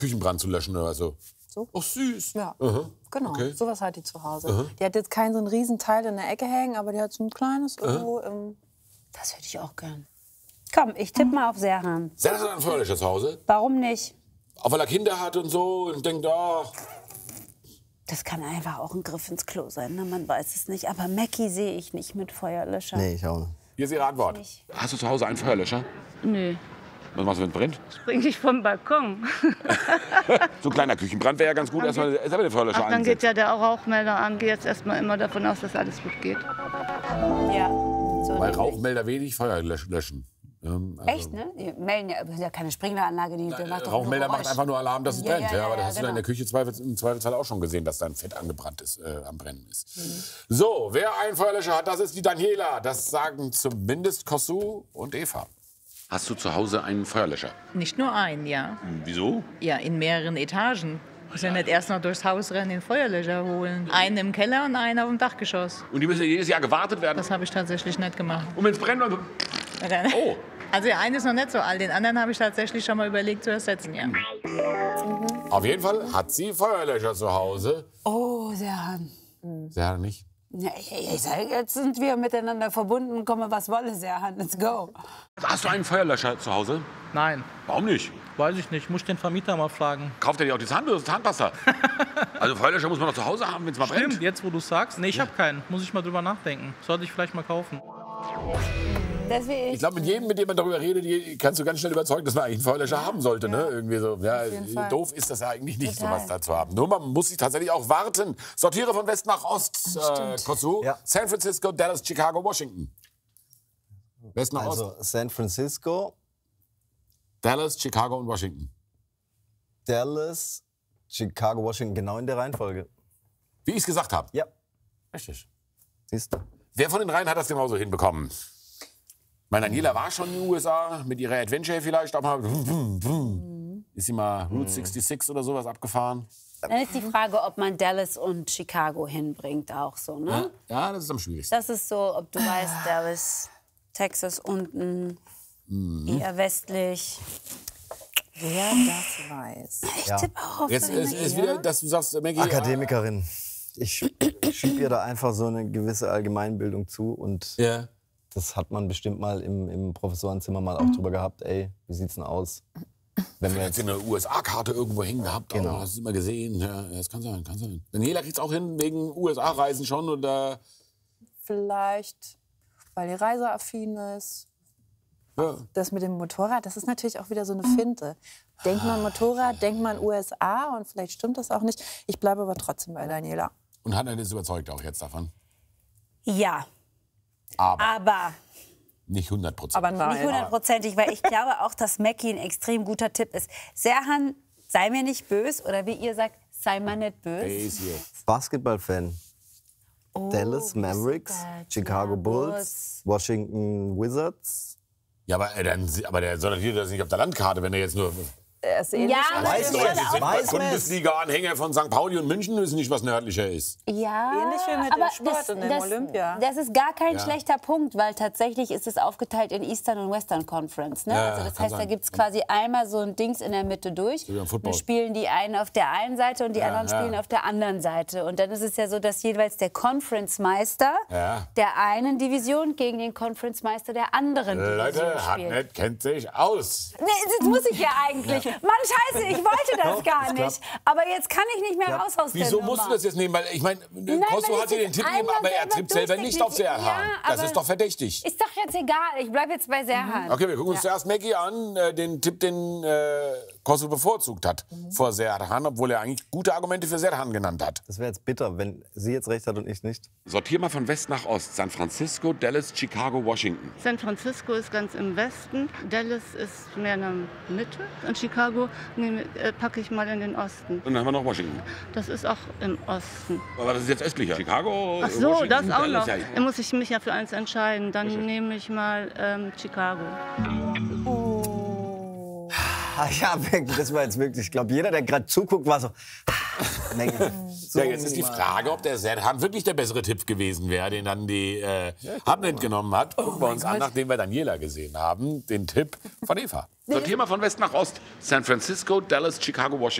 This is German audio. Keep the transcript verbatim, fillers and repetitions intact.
Küchenbrand zu löschen oder so. So? Ach, süß. Ja, Aha. genau. Okay. Sowas hat die zu Hause. Aha. Die hat jetzt keinen so einen riesen Teil in der Ecke hängen, aber die hat so ein kleines irgendwo im... Das hätte ich auch gern. Komm, ich tippe mal auf Serhan. Serhan hat einen Feuerlöscher zu Hause. Warum nicht? Auch weil er Kinder hat und so und denkt, ah... Das kann einfach auch ein Griff ins Klo sein, ne? Man weiß es nicht. Aber Mackie sehe ich nicht mit Feuerlöscher. Nee, ich auch nicht. Hier ist Ihre Antwort. Nicht. Hast du zu Hause einen Feuerlöscher? Nö, Was machst du, wenn es brennt? spring ich vom Balkon. So ein kleiner Küchenbrand wäre ja ganz gut, erstmal selber den Feuerlöscher Ach, dann geht einsetzen. ja der Rauchmelder an. Gehe jetzt erstmal immer davon aus, dass alles gut geht. Ja. So Weil nämlich. Rauchmelder wenig Feuer lösch- löschen. Ähm, also Echt, ne? Die melden ja, das ist ja keine Sprinkleranlage, die, die macht doch Rauchmelder nur macht Geräusch. einfach nur Alarm, dass es Ja, brennt. ja, Ja, aber ja, das hast du genau. in der Küche Zweifels, im Zweifelsfall auch schon gesehen, dass da ein Fett angebrannt ist, äh, am Brennen ist. Mhm. So, wer einen Feuerlöscher hat, das ist die Daniela. Das sagen zumindest Kossu und Eva. Hast du zu Hause einen Feuerlöscher? Nicht nur einen, ja. Wieso? Ja, in mehreren Etagen. Ich muss ja nicht erst noch durchs Haus rennen, den Feuerlöscher holen. Einen im Keller und einen auf dem Dachgeschoss. Und die müssen jedes Jahr gewartet werden? Das habe ich tatsächlich nicht gemacht. Und wenn es brennt, dann... Oh. Also der eine ist noch nicht so alt, den anderen habe ich tatsächlich schon mal überlegt zu ersetzen, ja. Auf jeden Fall hat sie Feuerlöscher zu Hause. Oh, Serhan. Ja, nicht. Ja, ich, ich sag, jetzt sind wir miteinander verbunden. Komme, was wolle, Serhan. Let's go. Hast du einen Feuerlöscher zu Hause? Nein, Warum nicht? weiß ich nicht. Muss den Vermieter mal fragen. Kauft er dir auch die Zahnbürste, Zahnpasta? Also Feuerlöscher muss man doch zu Hause haben, wenn es mal brennt. Stimmt, jetzt wo du sagst. Nee, ich habe keinen. Muss ich mal drüber nachdenken. Sollte ich vielleicht mal kaufen. Deswegen, Ich glaube, mit jedem, mit dem man darüber redet, die- kannst du ganz schnell überzeugen, dass man eigentlich einen Feuerlöscher haben sollte. Ne? Irgendwie so. Ja, Fall. doof ist das ja eigentlich nicht, Total. sowas da zu haben. Nur man muss sich tatsächlich auch warten. Sortiere von West nach Ost, äh, Kossu. Ja. San Francisco, Dallas, Chicago, Washington. West nach Ost. Also San Francisco, Dallas, Chicago und Washington. Dallas, Chicago, Washington, genau in der Reihenfolge. Wie ich es gesagt habe. Ja, Richtig. siehst du. Wer von den dreien hat das genauso hinbekommen? Meine Daniela war schon in den U S A mit ihrer Adventure vielleicht auch mal. Ist sie mal Route sechsundsechzig oder sowas abgefahren? dann ist die Frage, ob man Dallas und Chicago hinbringt auch so, ne? Ja, ja, das ist am schwierigsten. Das ist so, ob du weißt, Dallas, Texas unten, eher westlich. Wer das weiß. Ich Ja. tippe auch auf Jetzt deine ist, ist Ehe. wieder, dass du sagst, Maggie. Akademikerin. Ich schiebe ihr da einfach so eine gewisse Allgemeinbildung zu und Ja. das hat man bestimmt mal im, im Professorenzimmer mal auch drüber gehabt. Ey, wie sieht's denn aus? Wenn wir Jetzt jetzt eine U S A-Karte irgendwo hängen gehabt, Genau. genau. Hast du es immer gesehen? Ja, das kann sein, kann sein. Daniela kriegt es auch hin wegen U S A-Reisen schon oder? Vielleicht, weil die reiseaffin ist. Ja. Das mit dem Motorrad, das ist natürlich auch wieder so eine Finte. Denkt man Motorrad, denkt man U S A und vielleicht stimmt das auch nicht. Ich bleibe aber trotzdem bei Daniela. Und Hannah ist überzeugt auch jetzt davon. Ja, Aber aber nicht hundert Prozent. Aber nicht nein. hundertprozentig, weil ich glaube auch, dass Mackie ein extrem guter Tipp ist. Serhan, sei mir nicht böse oder wie ihr sagt, sei mal nicht böse. Basketball-Fan. Oh, Dallas Mavericks, Fußball, Chicago ja, Bulls, Washington Wizards. Ja, aber, äh, dann, aber der sortiert das nicht auf der Landkarte, wenn er jetzt nur. Er ist ähnlich. Ja, aber aber er ist das Leute ist sind weiß bei man's. Bundesliga-Anhänger von Sankt Pauli und München wissen nicht, was nördlicher ist. Ja, Ähnlich wie mit dem aber Sport das, und dem das, Olympia. Das ist gar kein Ja. schlechter Punkt, weil tatsächlich ist es aufgeteilt in Eastern und Western Conference. Ne? Ja, also das kann heißt, da sein. gibt es quasi einmal so ein Dings in der Mitte durch. wie beim Football. Dann spielen die einen auf der einen Seite und die Ja, anderen ja. spielen auf der anderen Seite. Und dann ist es ja so, dass jeweils der Conference-Meister Ja. der einen Division gegen den Conference-Meister der anderen Division Leute, spielt. Hartnett kennt sich aus. Nee, das muss ich ja eigentlich. Mann, scheiße, ich wollte das gar nicht. Aber jetzt kann ich nicht mehr raus aus der Wieso Nummer. musst du das jetzt nehmen? Weil ich meine, weil Kosovo ich hat dir das den Tipp gegeben, einmal aber er selber trippt selber nicht auf durchgeklickt- Serhan. Ja, Das aber- ist doch verdächtig. Ist doch jetzt egal. Ich bleibe jetzt bei Serhan. Okay, wir gucken uns zuerst Maggie an, äh, den Tipp, den äh, Kosovo bevorzugt hat vor Serhan, obwohl er eigentlich gute Argumente für Serhan genannt hat. Das wäre jetzt bitter, wenn sie jetzt recht hat und ich nicht. Sortier mal von West nach Ost. San Francisco, Dallas, Chicago, Washington. San Francisco ist ganz im Westen, Dallas ist mehr in der Mitte und Chicago nehme, äh, packe ich mal in den Osten. Und dann haben wir noch Washington. Das ist auch im Osten. Aber das ist jetzt östlicher. Chicago, Ach so, Washington, das auch Dallas, noch. ja. Da muss ich mich ja für eins entscheiden. Dann nehme ich mal ähm, Chicago. Ah, ja, wirklich, das war jetzt wirklich, ich glaube, jeder, der gerade zuguckt, war so... Ja, jetzt ist die Frage, ob der Serhan wirklich der bessere Tipp gewesen wäre, den dann die äh, Hamlet genommen hat. Gucken wir uns an, nachdem wir Daniela gesehen haben, den Tipp von Eva. Sortier mal von West nach Ost. San Francisco, Dallas, Chicago, Washington.